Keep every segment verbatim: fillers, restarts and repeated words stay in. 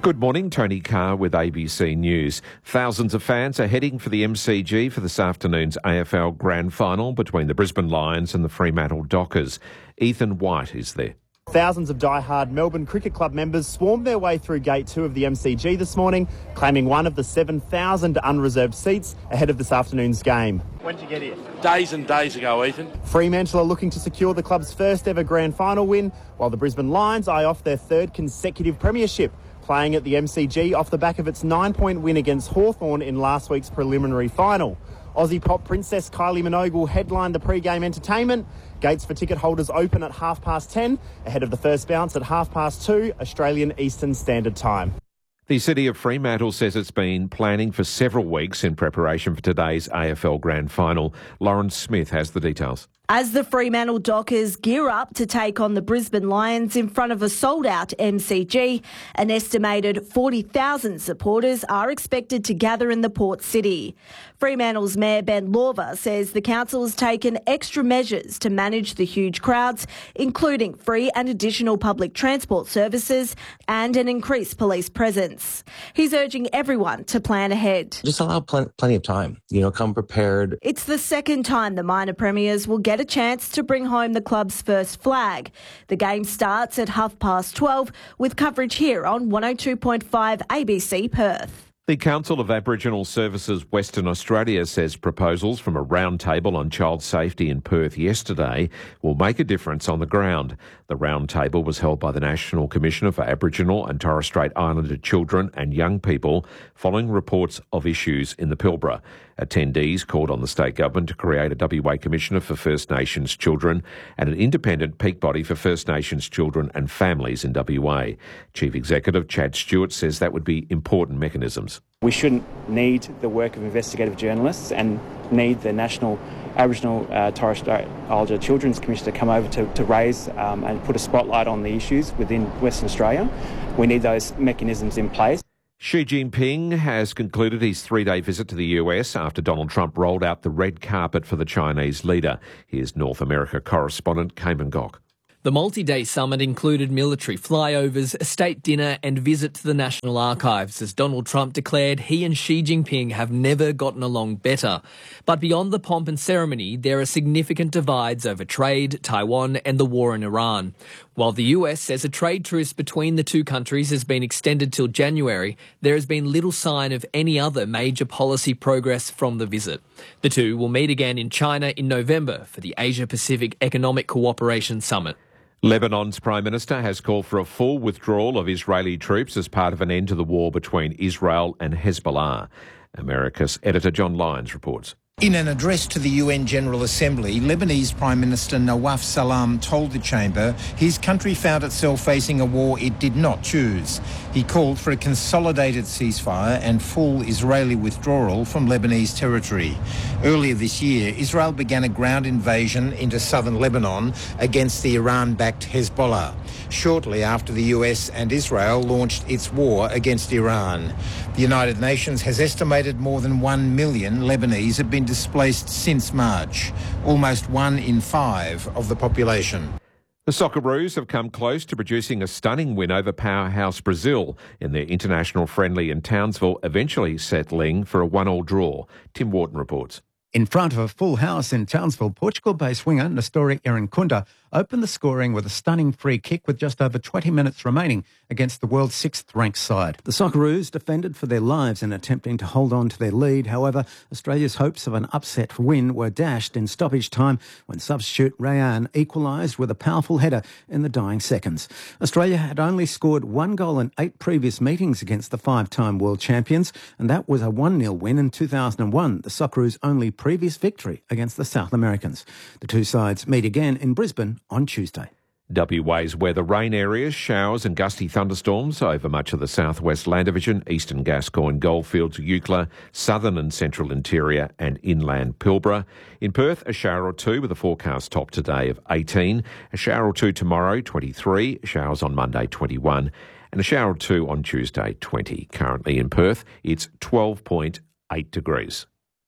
Good morning, Tony Carr with A B C News. Thousands of fans are heading for the M C G for this afternoon's A F L Grand Final between the Brisbane Lions and the Fremantle Dockers. Ethan White is there. Thousands of die-hard Melbourne Cricket Club members swarmed their way through Gate two of the M C G this morning, claiming one of the seven thousand unreserved seats ahead of this afternoon's game. When did you get here? Days and days ago, Ethan. Fremantle are looking to secure the club's first ever Grand Final win, while the Brisbane Lions eye off their third consecutive premiership, playing at the M C G off the back of its nine-point win against Hawthorn in last week's preliminary final. Aussie pop princess Kylie Minogue headlined the pre-game entertainment. Gates for ticket holders open at half past ten, ahead of the first bounce at half past two, Australian Eastern Standard Time. The city of Fremantle says it's been planning for several weeks in preparation for today's A F L Grand Final. Lauren Smith has the details. As the Fremantle Dockers gear up to take on the Brisbane Lions in front of a sold-out M C G, an estimated forty thousand supporters are expected to gather in the port city. Fremantle's Mayor Ben Lorver says the council has taken extra measures to manage the huge crowds, including free and additional public transport services and an increased police presence. He's urging everyone to plan ahead. Just allow pl- plenty of time. You know, come prepared. It's the second time the minor premiers will get a chance to bring home the club's first flag. The game starts at half past twelve with coverage here on one oh two point five A B C Perth. The Council of Aboriginal Services Western Australia says proposals from a roundtable on child safety in Perth yesterday will make a difference on the ground. The roundtable was held by the National Commissioner for Aboriginal and Torres Strait Islander Children and Young People following reports of issues in the Pilbara. Attendees called on the state government to create a W A Commissioner for First Nations Children and an independent peak body for First Nations children and families in W A. Chief Executive Chad Stewart says that would be important mechanisms. We shouldn't need the work of investigative journalists and need the National Aboriginal uh, Torres Strait Islander Children's Commission to come over to, to raise um, and put a spotlight on the issues within Western Australia. We need those mechanisms in place. Xi Jinping has concluded his three-day visit to the U S after Donald Trump rolled out the red carpet for the Chinese leader. Here's North America correspondent Cayman Gok. The multi-day summit included military flyovers, a state dinner and visit to the National Archives as Donald Trump declared he and Xi Jinping have never gotten along better. But beyond the pomp and ceremony, there are significant divides over trade, Taiwan and the war in Iran. While the U S says a trade truce between the two countries has been extended till January, there has been little sign of any other major policy progress from the visit. The two will meet again in China in November for the Asia-Pacific Economic Cooperation Summit. Lebanon's Prime Minister has called for a full withdrawal of Israeli troops as part of an end to the war between Israel and Hezbollah. America's editor John Lyons reports. In an address to the U N General Assembly, Lebanese Prime Minister Nawaf Salam told the chamber his country found itself facing a war it did not choose. He called for a consolidated ceasefire and full Israeli withdrawal from Lebanese territory. Earlier this year, Israel began a ground invasion into southern Lebanon against the Iran-backed Hezbollah, shortly after the U S and Israel launched its war against Iran. The United Nations has estimated more than one million Lebanese have been displaced since March, almost one in five of the population. The Socceroos have come close to producing a stunning win over powerhouse Brazil in their international friendly in Townsville, eventually settling for a one-all draw. Tim Wharton reports. In front of a full house in Townsville, Portugal-based winger Nestori Irankunda opened the scoring with a stunning free kick with just over twenty minutes remaining against the world's sixth-ranked side. The Socceroos defended for their lives in attempting to hold on to their lead. However, Australia's hopes of an upset win were dashed in stoppage time when substitute Rayan equalised with a powerful header in the dying seconds. Australia had only scored one goal in eight previous meetings against the five-time world champions, and that was a one nil win in two thousand one, the Socceroos' only previous victory against the South Americans. The two sides meet again in Brisbane on Tuesday. W A's weather: rain areas, showers and gusty thunderstorms over much of the southwest land division, eastern Gascoyne, Goldfields, Eucla, southern and central interior and inland Pilbara. In Perth, a shower or two with a forecast top today of eighteen, a shower or two tomorrow, twenty-three, showers on Monday, twenty-one, and a shower or two on Tuesday, twenty. Currently in Perth, it's twelve point eight degrees.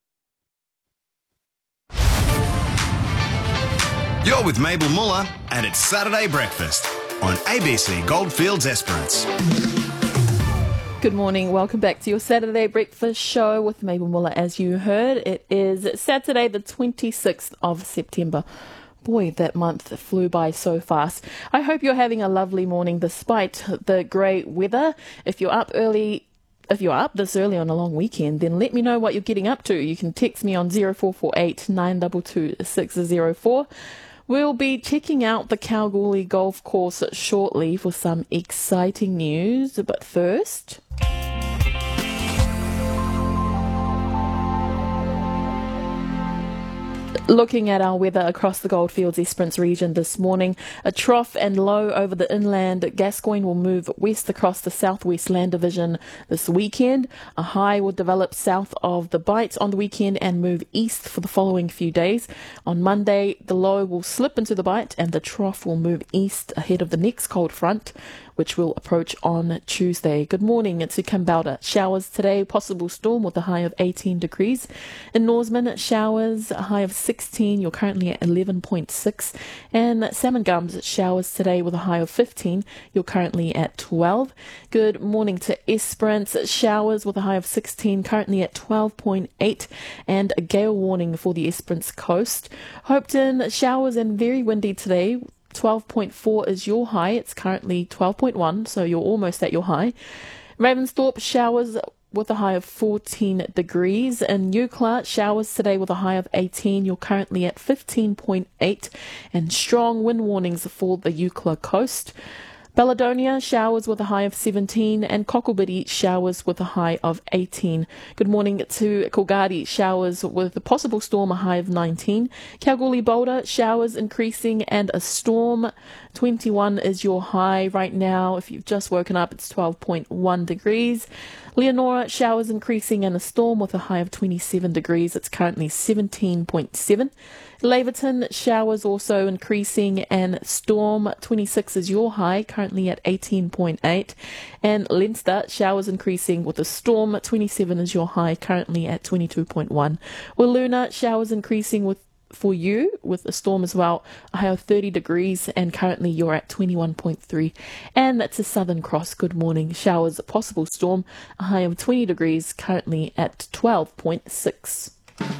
You're with Mabel Muller, and it's Saturday Breakfast on A B C Goldfields Esperance. Good morning. Welcome back to your Saturday breakfast show with Mabel Muller. As you heard, it is Saturday the twenty-sixth of September. Boy, that month flew by so fast. I hope you're having a lovely morning despite the grey weather. If you're up early, if you're up this early on a long weekend, then let me know what you're getting up to. You can text me on zero four four eight nine two two six zero four. We'll be checking out the Kalgoorlie Golf Course shortly for some exciting news. But first, looking at our weather across the Goldfields Esperance region this morning, a trough and low over the inland Gascoyne will move west across the southwest land division this weekend. A high will develop south of the Bight on the weekend and move east for the following few days. On Monday, the low will slip into the Bight and the trough will move east ahead of the next cold front, which will approach on Tuesday. Good morning, it's Kambalda. Showers today, possible storm with a high of eighteen degrees. In Norseman, showers, a high of sixteen, you're currently at eleven point six. And Salmon Gums, showers today with a high of fifteen, you're currently at twelve. Good morning to Esperance, showers with a high of sixteen, currently at twelve point eight. And a gale warning for the Esperance coast. Hopeton, showers and very windy today. twelve point four is your high. It's currently twelve point one, so you're almost at your high. Ravensthorpe, showers with a high of fourteen degrees. In Eucla, showers today with a high of eighteen. You're currently at fifteen point eight. And strong wind warnings for the Eucla coast. Belladonna, showers with a high of seventeen, and Cocklebiddy, showers with a high of eighteen. Good morning to Coolgardie, showers with a possible storm, a high of nineteen. Kalgoorlie Boulder, showers increasing and a storm. twenty-one is your high right now. If you've just woken up, it's twelve point one degrees. Leonora, showers increasing and a storm with a high of twenty-seven degrees. It's currently seventeen point seven. Laverton, showers also increasing and storm. twenty-six is your high, currently at eighteen point eight. And Leinster, showers increasing with a storm. twenty-seven is your high, currently at twenty-two point one. Wiluna, showers increasing with for you with a storm as well, a high of thirty degrees, and currently you're at twenty-one point three. And that's a Southern Cross. Good morning, showers, a possible storm, a high of twenty degrees, currently at twelve point six.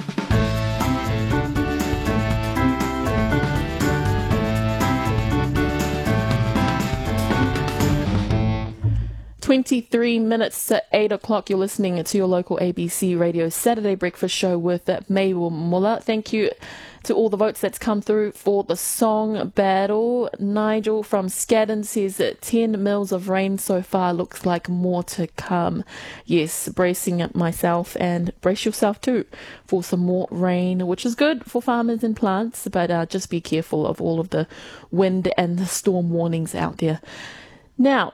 twenty-three minutes to eight o'clock. You're listening to your local A B C Radio Saturday Breakfast Show with Mabel Muller. Thank you to all the votes that's come through for the song battle. Nigel from Scadden says that ten mils of rain so far, looks like more to come. Yes, bracing myself, and brace yourself too for some more rain, which is good for farmers and plants, but uh, just be careful of all of the wind and the storm warnings out there. Now,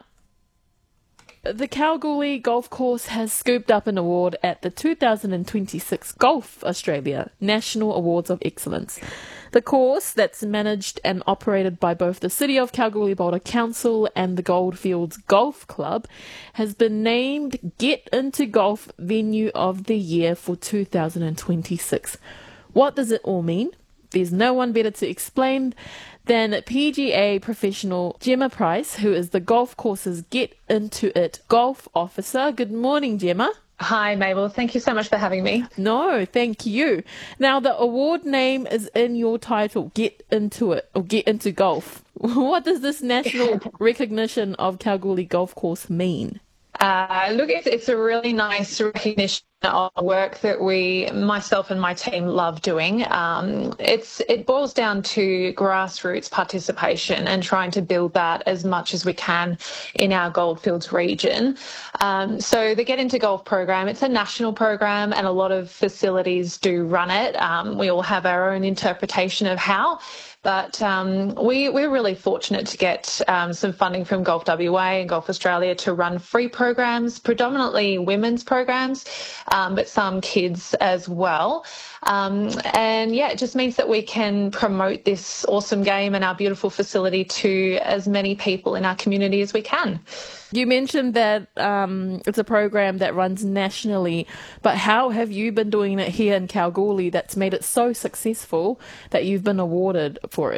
the Kalgoorlie Golf Course has scooped up an award at the two thousand twenty-six Golf Australia National Awards of Excellence. The course, that's managed and operated by both the City of Kalgoorlie Boulder Council and the Goldfields Golf Club, has been named Get Into Golf Venue of the Year for two thousand twenty-six. What does it all mean? There's no one better to explain than P G A professional Gemma Price, who is the golf course's Get Into It golf officer. Good morning, Gemma. Hi, Mabel. Thank you so much for having me. No, thank you. Now, the award name is in your title, Get Into It, or Get Into Golf. What does this national recognition of Kalgoorlie Golf Course mean? Uh, look, it's, it's a really nice recognition of work that we, myself and my team, love doing. Um, it's it boils down to grassroots participation and trying to build that as much as we can in our Goldfields region. Um, so the Get Into Golf program, it's a national program, and a lot of facilities do run it. Um, we all have our own interpretation of how. But um, we, we're really fortunate to get um, some funding from Golf W A and Golf Australia to run free programs, predominantly women's programs, um, but some kids as well. Um, and yeah, it just means that we can promote this awesome game and our beautiful facility to as many people in our community as we can. You mentioned that um, it's a program that runs nationally, but how have you been doing it here in Kalgoorlie that's made it so successful that you've been awarded for it?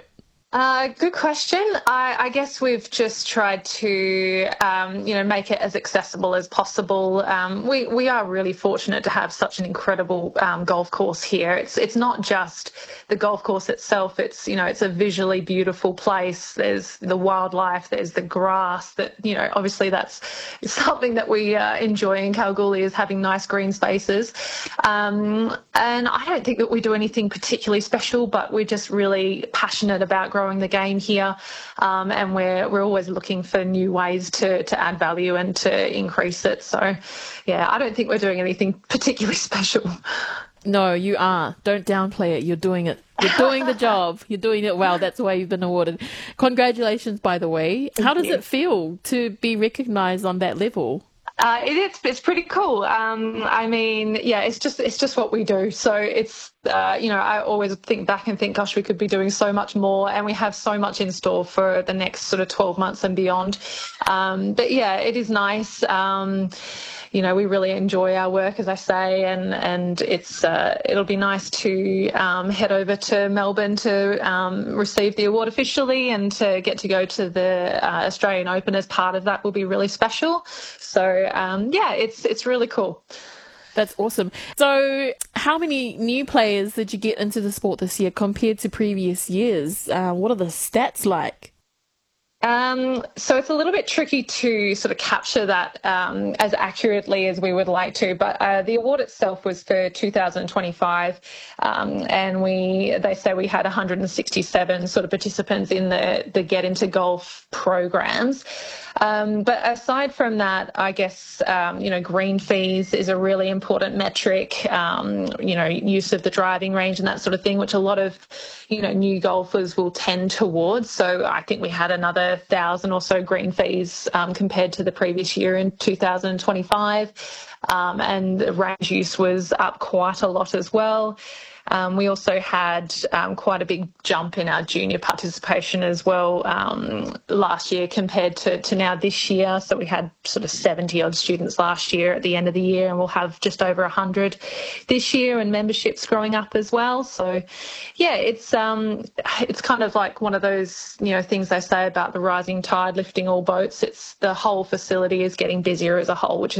Uh, good question. I, I guess we've just tried to, um, you know, make it as accessible as possible. Um, we we are really fortunate to have such an incredible um, golf course here. It's it's not just the golf course itself. It's you know it's a visually beautiful place. There's the wildlife. There's the grass. That you know obviously that's something that we uh, enjoy in Kalgoorlie is having nice green spaces. Um, and I don't think that we do anything particularly special, but we're just really passionate about growing the game here, um, and we're we're always looking for new ways to to add value and to increase it. So, yeah, I don't think we're doing anything particularly special. No, you are. Don't downplay it. You're doing it. You're doing the job. You're doing it well. That's why you've been awarded. Congratulations, by the way. How does it feel to be recognised on that level? Uh, it is. It's pretty cool. Um, I mean, yeah, it's just it's just what we do. So it's uh, you know I always think back and think, gosh, we could be doing so much more, and we have so much in store for the next sort of twelve months and beyond. Um, but yeah, it is nice. Um, you know, we really enjoy our work, as I say, and and it's uh, it'll be nice to um, head over to Melbourne to um, receive the award officially, and to get to go to the uh, Australian Open as part of that will be really special. So um, yeah, it's it's really cool. That's awesome. So how many new players did you get into the sport this year compared to previous years? Uh, what are the stats like? Um, so it's a little bit tricky to sort of capture that um, as accurately as we would like to, but uh, the award itself was for two thousand twenty-five, um, and we they say we had one hundred sixty-seven sort of participants in the, the Get Into Golf programs. Um, but aside from that, I guess, um, you know, green fees is a really important metric, um, you know, use of the driving range and that sort of thing, which a lot of, you know, new golfers will tend towards. So I think we had another thousand or so green fees um, compared to the previous year in two thousand twenty-five. Um, and the range use was up quite a lot as well. Um, we also had um, quite a big jump in our junior participation as well um, last year compared to, to now this year. So we had sort of seventy odd students last year at the end of the year, and we'll have just over one hundred this year, and memberships growing up as well. So, yeah, it's um, it's kind of like one of those, you know, things they say about the rising tide lifting all boats. It's the whole facility is getting busier as a whole, which